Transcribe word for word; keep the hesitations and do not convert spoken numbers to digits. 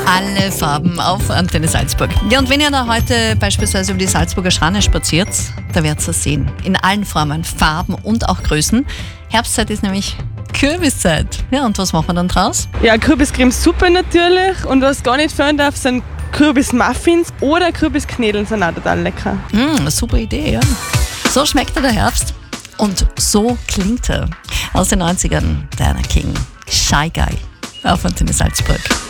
Alle Farben auf Antenne Salzburg. Ja, und wenn ihr da heute beispielsweise über die Salzburger Schane spaziert, da werdet ihr es sehen. In allen Formen, Farben und auch Größen. Herbstzeit ist nämlich Kürbiszeit. Ja, und was machen wir dann draus? Ja, Kürbiscremesuppe natürlich. Und was gar nicht fehlen darf, sind Kürbismuffins oder Kürbisknödeln sind auch total lecker. Mm, super Idee, ja. So schmeckt der Herbst und so klingt er. Aus den neunzigern, Diana King, Shy Guy auf Antenne Salzburg.